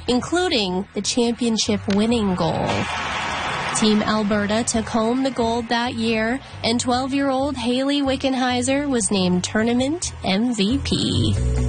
including the championship-winning goal. Team Alberta took home the gold that year, and 12-year-old Hayley Wickenheiser was named tournament MVP.